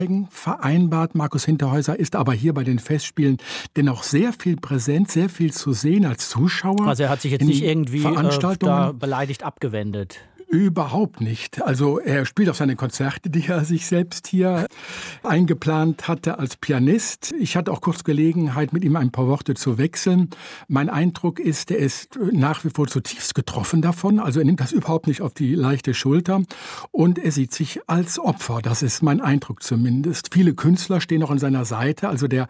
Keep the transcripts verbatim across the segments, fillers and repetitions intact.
vereinbart. Markus Hinterhäuser ist aber hier bei den Festspielen dennoch sehr viel präsent, sehr viel zu sehen als Zuschauer. Also er hat sich jetzt nicht irgendwie Veranstaltungen. Äh, da beleidigt abgewendet. Überhaupt nicht. Also er spielt auch seine Konzerte, die er sich selbst hier eingeplant hatte als Pianist. Ich hatte auch kurz Gelegenheit, mit ihm ein paar Worte zu wechseln. Mein Eindruck ist, er ist nach wie vor zutiefst getroffen davon. Also er nimmt das überhaupt nicht auf die leichte Schulter. Und er sieht sich als Opfer. Das ist mein Eindruck zumindest. Viele Künstler stehen auch an seiner Seite. Also der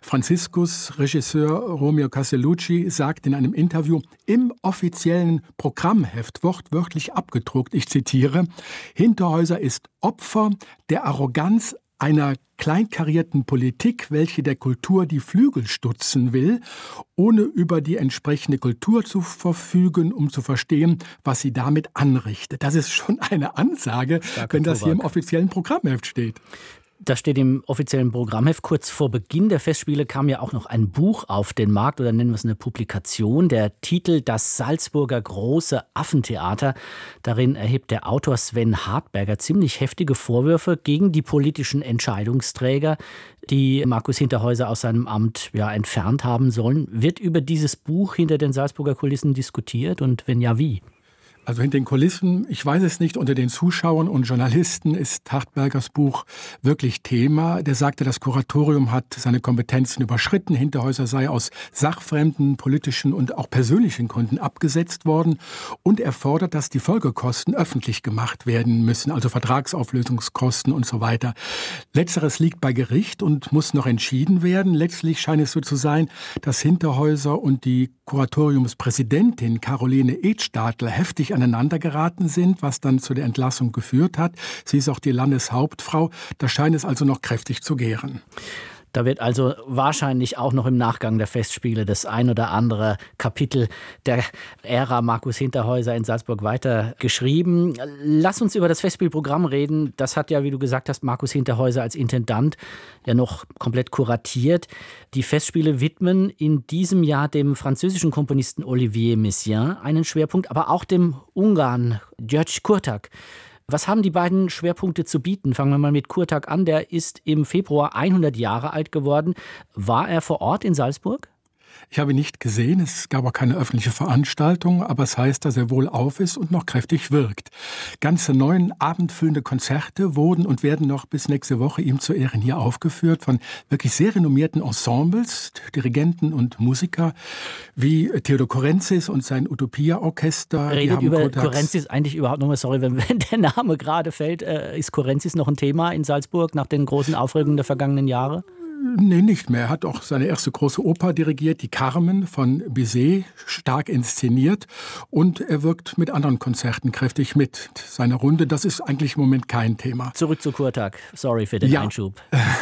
Franziskus-Regisseur Romeo Castellucci sagt in einem Interview, im offiziellen Programmheft wortwörtlich abgedruckt, ich zitiere, Hinterhäuser ist Opfer der Arroganz einer kleinkarierten Politik, welche der Kultur die Flügel stutzen will, ohne über die entsprechende Kultur zu verfügen, um zu verstehen, was sie damit anrichtet. Das ist schon eine Ansage, Starke wenn das Tobak. hier im offiziellen Programmheft steht. Das steht im offiziellen Programmheft. Kurz vor Beginn der Festspiele kam ja auch noch ein Buch auf den Markt, oder nennen wir es eine Publikation. Der Titel »Das Salzburger große Affentheater«. Darin erhebt der Autor Sven Hartberger ziemlich heftige Vorwürfe gegen die politischen Entscheidungsträger, die Markus Hinterhäuser aus seinem Amt ja, entfernt haben sollen. Wird über dieses Buch hinter den Salzburger Kulissen diskutiert und wenn ja, wie? Also hinter den Kulissen, ich weiß es nicht, unter den Zuschauern und Journalisten ist Hartbergers Buch wirklich Thema. Der sagte, das Kuratorium hat seine Kompetenzen überschritten. Hinterhäuser sei aus sachfremden, politischen und auch persönlichen Gründen abgesetzt worden. Und er fordert, dass die Folgekosten öffentlich gemacht werden müssen, also Vertragsauflösungskosten und so weiter. Letzteres liegt bei Gericht und muss noch entschieden werden. Letztlich scheint es so zu sein, dass Hinterhäuser und die Kuratoriumspräsidentin Caroline Edstadler heftig aneinander geraten sind, was dann zu der Entlassung geführt hat. Sie ist auch die Landeshauptfrau. Da scheint es also noch kräftig zu gären. Da wird also wahrscheinlich auch noch im Nachgang der Festspiele das ein oder andere Kapitel der Ära Markus Hinterhäuser in Salzburg weiter geschrieben. Lass uns über das Festspielprogramm reden. Das hat ja, wie du gesagt hast, Markus Hinterhäuser als Intendant ja noch komplett kuratiert. Die Festspiele widmen in diesem Jahr dem französischen Komponisten Olivier Messiaen einen Schwerpunkt, aber auch dem Ungarn György Kurtak. Was haben die beiden Schwerpunkte zu bieten? Fangen wir mal mit Kurtak an. Der ist im Februar hundert Jahre alt geworden. War er vor Ort in Salzburg? Ich habe ihn nicht gesehen, es gab auch keine öffentliche Veranstaltung, aber es heißt, dass er wohlauf ist und noch kräftig wirkt. Ganze neun abendfüllende Konzerte wurden und werden noch bis nächste Woche ihm zu Ehren hier aufgeführt von wirklich sehr renommierten Ensembles, Dirigenten und Musiker wie Theodor Korenzis und sein Utopia-Orchester. Redet über Korenzis eigentlich überhaupt noch mal, sorry, wenn, wenn der Name gerade fällt, äh, ist Korenzis noch ein Thema in Salzburg nach den großen Aufregungen der vergangenen Jahre? Nee, nicht mehr. Er hat auch seine erste große Oper dirigiert, die Carmen von Bizet, stark inszeniert. Und er wirkt mit anderen Konzerten kräftig mit. Seine Runde, das ist eigentlich im Moment kein Thema. Zurück zu Kurtak. Sorry für den ja. Einschub.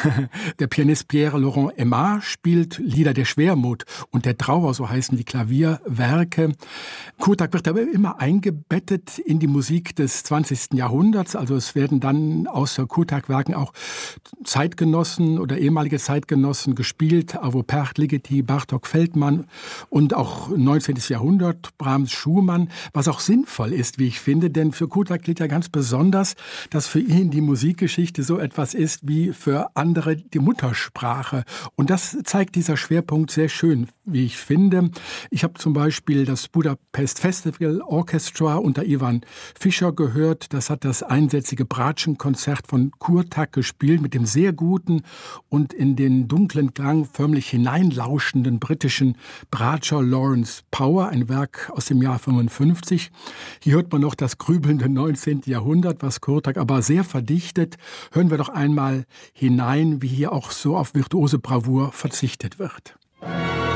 Der Pianist Pierre-Laurent Aimard spielt Lieder der Schwermut und der Trauer, so heißen die Klavierwerke. Kurtak wird aber immer eingebettet in die Musik des zwanzigsten Jahrhunderts. Also es werden dann außer Kurtak-Werken auch Zeitgenossen oder ehemalige Zeitgenossen gespielt, Arvo Pärt, Ligeti, Bartók, Feldmann und auch neunzehnten. Jahrhundert, Brahms, Schumann, was auch sinnvoll ist, wie ich finde, denn für Kurtak gilt ja ganz besonders, dass für ihn die Musikgeschichte so etwas ist wie für andere die Muttersprache. Und das zeigt dieser Schwerpunkt sehr schön, wie ich finde. Ich habe zum Beispiel das Budapest Festival Orchestra unter Ivan Fischer gehört. Das hat das einsätzige Bratschenkonzert von Kurtak gespielt mit dem sehr guten und in den dunklen Klang förmlich hineinlauschenden britischen Bratscher Lawrence Power, ein Werk aus dem Jahr fünfundfünfzig. Hier hört man noch das grübelnde neunzehnten. Jahrhundert, was Kurtak aber sehr verdichtet. Hören wir doch einmal hinein, wie hier auch so auf virtuose Bravour verzichtet wird.